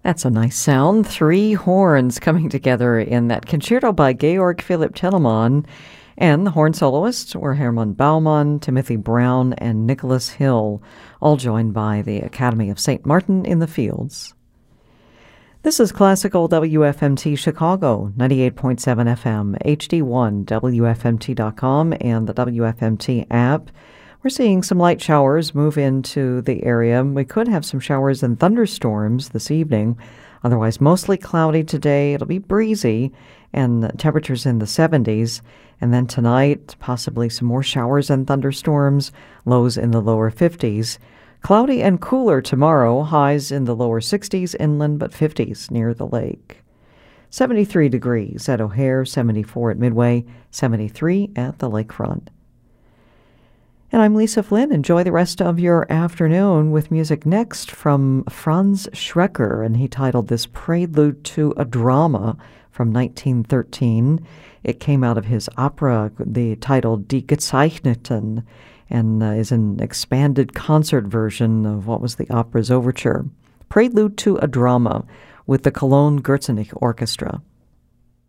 That's a nice sound. Three horns coming together in that concerto by Georg Philipp Telemann. And the horn soloists were Hermann Baumann, Timothy Brown, and Nicholas Hill, all joined by the Academy of St. Martin in the Fields. This is Classical WFMT Chicago, 98.7 FM, HD1, WFMT.com, and the WFMT app. We're seeing some light showers move into the area. We could have some showers and thunderstorms this evening. Otherwise, mostly cloudy today. It'll be breezy, and temperatures in the 70s. And then tonight, possibly some more showers and thunderstorms, lows in the lower 50s. Cloudy and cooler tomorrow, highs in the lower 60s inland, but 50s near the lake. 73 degrees at O'Hare, 74 at Midway, 73 at the lakefront. And I'm Lisa Flynn. Enjoy the rest of your afternoon with music next from Franz Schrecker, and he titled this Prelude to a Drama from 1913. It came out of his opera, the title Die Gezeichneten, and is an expanded concert version of what was the opera's overture. Prelude to a Drama with the Cologne Gürzenich Orchestra.